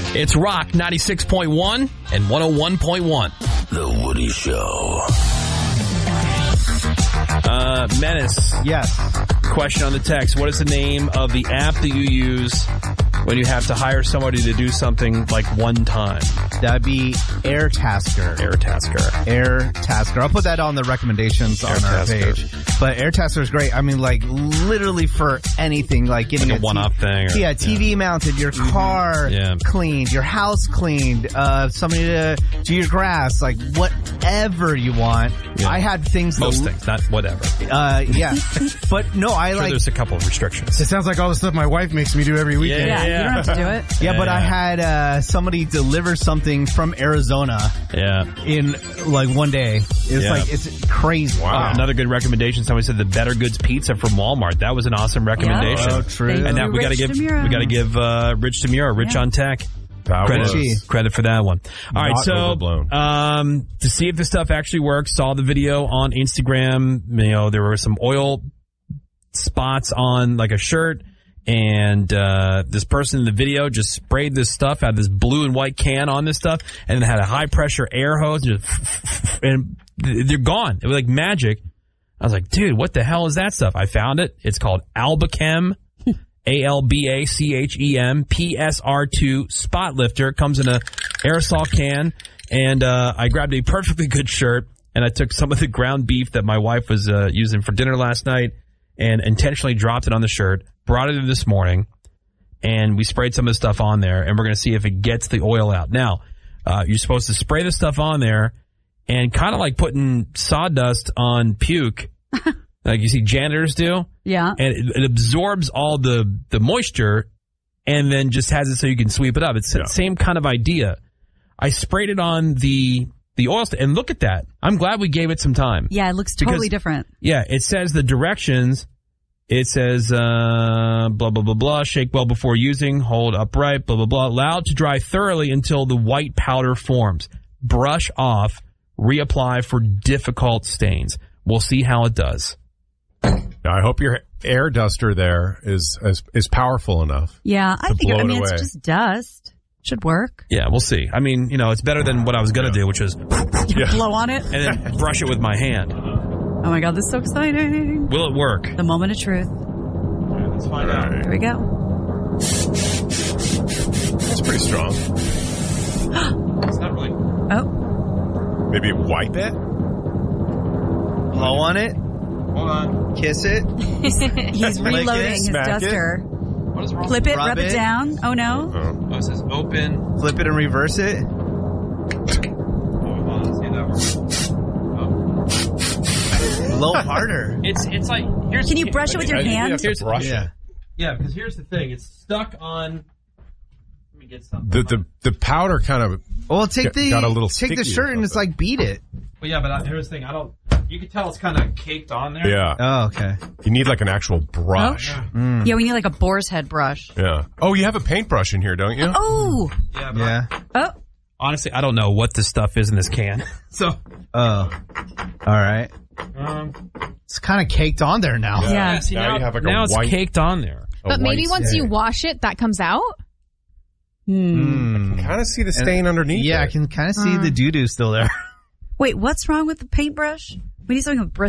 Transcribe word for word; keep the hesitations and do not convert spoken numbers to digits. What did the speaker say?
It's Rock ninety-six point one and one oh one point one. The Woody Show. Uh, Menace. Yes. Question on the text. What is the name of the app that you use when you have to hire somebody to do something like one time? That'd be Airtasker. Airtasker. Airtasker. I'll put that on the recommendations on our page. But Airtasker is great. I mean, like, literally for anything. Like getting Like a a one-off T- thing. Or, yeah, T V yeah. mounted, your car Yeah. cleaned, your house cleaned, uh, somebody to do your grass, like whatever you want. Yeah. I had things Most that, things, not whatever. Uh, yeah. But no, I Sure, like... there's a couple of restrictions. It sounds like all the stuff my wife makes me do every weekend. Yeah, you don't have to do it. Yeah, but Yeah. I had uh, somebody deliver something from Arizona Yeah. in like one day. It's Yeah. like, it's crazy. Uh, another good recommendation. Somebody said the Better Goods Pizza from Walmart. That was an awesome recommendation. Oh, true. Thank And you, that we got to Rich give DeMuro. we got to give uh, Rich DeMuro, Rich Yeah. on Tech. That Credit, was credit for that one. All right, not so overblown. um, to see if this stuff actually works, saw the video on Instagram. You know, there were some oil spots on like a shirt, and uh, this person in the video just sprayed this stuff out of this blue and white can on this stuff, and then had a high pressure air hose, and, just, and they're gone. It was like magic. I was like, dude, what the hell is that stuff? I found it. It's called Albachem. A L B A C H E M P S R two Spot Lifter. It comes in a aerosol can, and uh, I grabbed a perfectly good shirt, and I took some of the ground beef that my wife was uh, using for dinner last night and intentionally dropped it on the shirt, brought it in this morning, and we sprayed some of the stuff on there, and we're going to see if it gets the oil out. Now, uh, you're supposed to spray the stuff on there, and kind of like putting sawdust on puke, like you see janitors do. Yeah. And it, it absorbs all the, the moisture and then just has it so you can sweep it up. It's the Yeah. same kind of idea. I sprayed it on the the oil st- and look at that. I'm glad we gave it some time. Yeah, it looks Because- totally different. Yeah, it says the directions. It says uh, blah, blah, blah, blah. Shake well before using. Hold upright. Blah, blah, blah. Allowed to dry thoroughly until the white powder forms. Brush off. Reapply for difficult stains. We'll see how it does. Now, I hope your air duster there is is, is powerful enough. Yeah, I To think, blow I it mean, away. it's just dust. Should work. Yeah, we'll see. I mean, you know, it's better than what I was going to do, which is Yeah. Blow on it. and then brush it with my hand. Oh my God, this is so exciting. Will it work? The moment of truth. Let's find out. Here we go. It's pretty strong. It's not really. Oh, Maybe wipe it? Blow on it, Hold on. kiss it. he's reloading his smack it. duster. What is wrong? Flip it, Rub rub it it. down. Oh no. Oh. Oh, it says open. Flip it and reverse it. Oh, hold on. Let's see if that works. Oh. Blow harder. It's it's like here's. Can you brush it with your I think we hand? have to Here's- brush Yeah. it. Yeah, because here's the thing. It's stuck on. Let me get something. The, the, the powder kind of... Well, take Got- the got a little take the sticky or shirt and it's something. like beat it. Well, yeah, but I, here's the thing. I don't. You can tell it's kind of caked on there. Yeah. Oh, okay. You need like an actual brush. Yeah, we need like a boar's head brush. Yeah. Oh, you have a paintbrush in here, don't you? Oh, Yeah. But Yeah. oh. honestly, I don't know what this stuff is in this can. So. Oh. All right. Um, It's kind of caked on there now. Yeah. see, Now now, you have like a now it's white- caked on there. A But maybe white once you stain. wash it, that comes out. Hmm. Mm. Kind of see the stain underneath. Yeah, I it. can kind of see the doo-doo still there. Wait, what's wrong with the paintbrush? We need something with